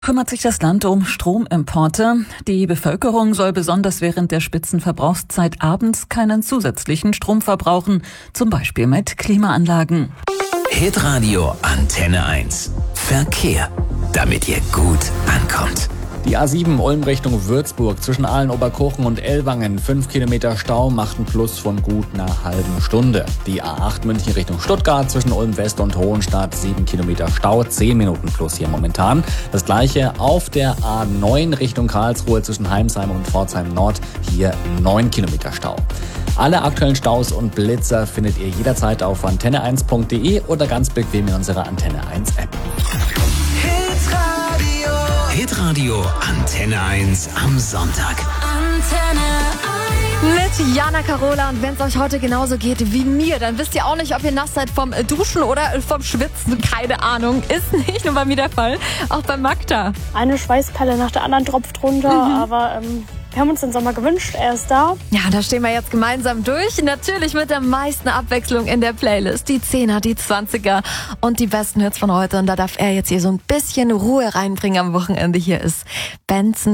Kümmert sich das Land um Stromimporte? Die Bevölkerung soll besonders während der Spitzenverbrauchszeit abends keinen zusätzlichen Strom verbrauchen, zum Beispiel mit Klimaanlagen. Hitradio Antenne 1. Verkehr, damit ihr gut ankommt. Die A7 Ulm Richtung Würzburg zwischen Aalen-Oberkochen und Ellwangen 5 Kilometer Stau macht einen Plus von gut einer halben Stunde. Die A8 München Richtung Stuttgart zwischen Ulm West und Hohenstadt 7 Kilometer Stau, 10 Minuten Plus hier momentan. Das gleiche auf der A9 Richtung Karlsruhe zwischen Heimsheim und Pforzheim Nord, hier 9 Kilometer Stau. Alle aktuellen Staus und Blitzer findet ihr jederzeit auf antenne1.de oder ganz bequem in unserer Antenne 1 App. Hitradio Antenne 1 am Sonntag. Mit Jana Carola, und wenn es euch heute genauso geht wie mir, dann wisst ihr auch nicht, ob ihr nass seid vom Duschen oder vom Schwitzen. Keine Ahnung. Ist nicht nur bei mir der Fall, auch bei Magda. Eine Schweißperle nach der anderen tropft runter, aber wir haben uns den Sommer gewünscht, er ist da. Ja, da stehen wir jetzt gemeinsam durch. Natürlich mit der meisten Abwechslung in der Playlist. Die 10er, die 20er und die besten Hits von heute. Und da darf er jetzt hier so ein bisschen Ruhe reinbringen am Wochenende. Hier ist Benson.